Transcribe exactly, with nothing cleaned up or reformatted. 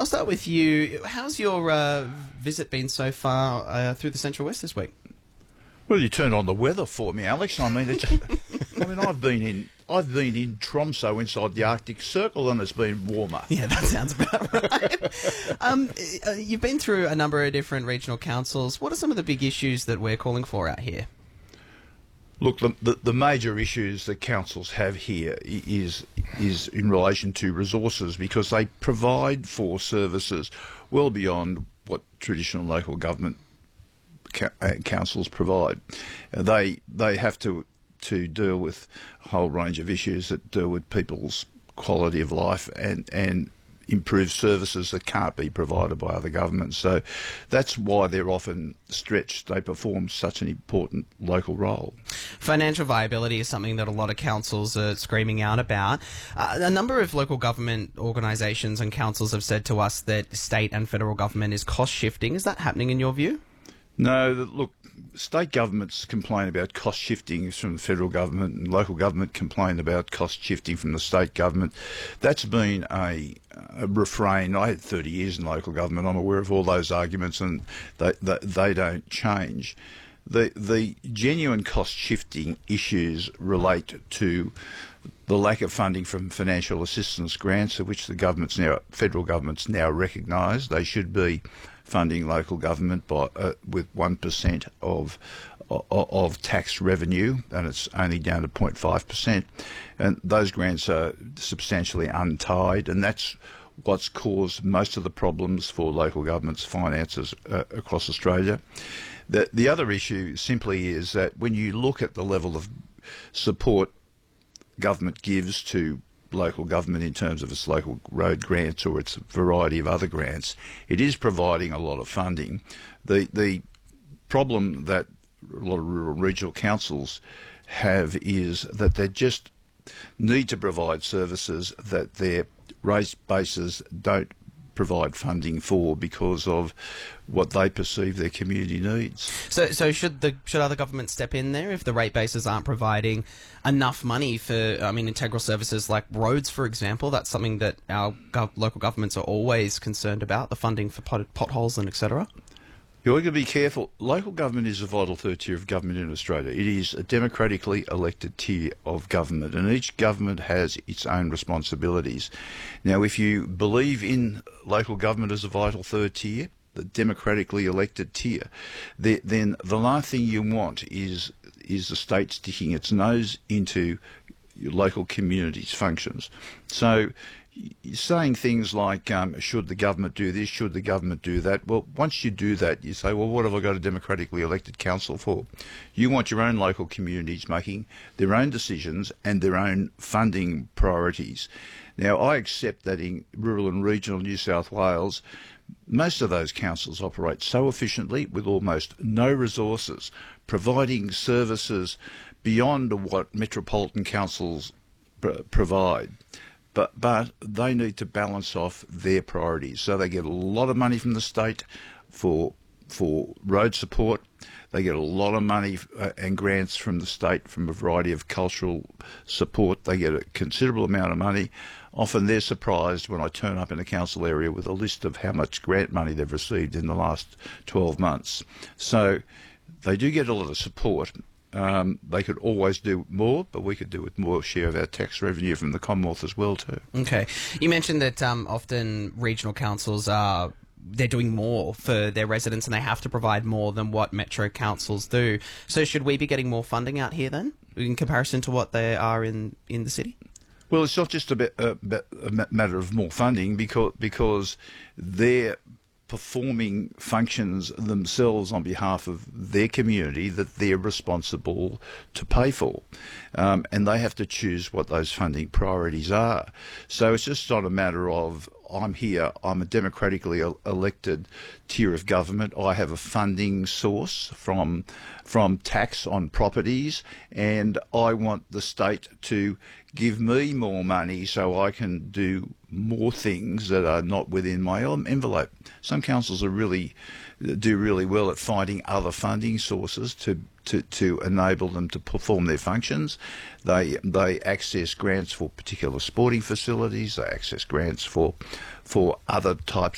I'll start with you. How's your uh, visit been so far uh, through the Central West this week? Well, you turned on the weather for me, Alex. I mean, it's, I mean, I've been in, I've been in Tromso inside the Arctic Circle, and it's been warmer. Yeah, that sounds about right. um, uh, you've been through a number of different regional councils. What are some of the big issues that we're calling for out here? Look, the, the, the major issues that councils have here is is in relation to resources, because they provide for services well beyond what traditional local government councils provide. Uh, they they have to to deal with a whole range of issues that deal with people's quality of life and and improve services that can't be provided by other governments. So that's why they're often stretched. They perform such an important local role. Financial viability is something that a lot of councils are screaming out about. Uh, a number of local government organisations and councils have said to us that state and federal government is cost shifting. Is that happening in your view? No, look, state governments complain about cost shifting from the federal government, and local government complain about cost shifting from the state government. That's been a, a refrain. I had thirty years in local government. I'm aware of all those arguments, and they, they, they don't change. The, the genuine cost shifting issues relate to the lack of funding from financial assistance grants, of which the government's now, federal government's now recognised. They should be funding local government by uh, with one percent of, of of tax revenue, and it's only down to zero point five percent. And those grants are substantially untied, and that's what's caused most of the problems for local government's finances uh, across Australia. The, the other issue simply is that when you look at the level of support government gives to local government in terms of its local road grants or its variety of other grants, it is providing a lot of funding. The the problem that a lot of rural regional councils have is that they just need to provide services that their raised bases don't provide funding for because of what they perceive their community needs. So, so should the should other governments step in there if the rate bases aren't providing enough money for, I mean, integral services like roads, for example? That's something that our gov local governments are always concerned about, the funding for pot potholes and et cetera. You're going to be careful. Local government is a vital third tier of government in Australia. It is a democratically elected tier of government, and each government has its own responsibilities. Now, if you believe in local government as a vital third tier, the democratically elected tier, the, then the last thing you want is is the state sticking its nose into your local communities' functions. So, saying things like, um, should the government do this, should the government do that? Well, once you do that, you say, well, what have I got a democratically elected council for? You want your own local communities making their own decisions and their own funding priorities. Now, I accept that in rural and regional New South Wales, most of those councils operate so efficiently with almost no resources, providing services beyond what metropolitan councils pr provide. But, but they need to balance off their priorities. So they get a lot of money from the state for, for road support. They get a lot of money uh, and grants from the state from a variety of cultural support. They get a considerable amount of money. Often they're surprised when I turn up in a council area with a list of how much grant money they've received in the last twelve months. So they do get a lot of support. Um, they could always do more, but we could do with more share of our tax revenue from the Commonwealth as well too. Okay. You mentioned that um, often regional councils are they're doing more for their residents and they have to provide more than what metro councils do. So should we be getting more funding out here then, in comparison to what they are in, in the city? Well, it's not just a, bit, a, a matter of more funding, because because they're performing functions themselves on behalf of their community that they're responsible to pay for. Um, and they have to choose what those funding priorities are. So it's just not a matter of, I'm here, I'm a democratically elected tier of government, I have a funding source from, from tax on properties, and I want the state to give me more money so I can do more things that are not within my envelope. Some councils are really do really well at finding other funding sources to to, to enable them to perform their functions. They they access grants for particular sporting facilities. They access grants for for other types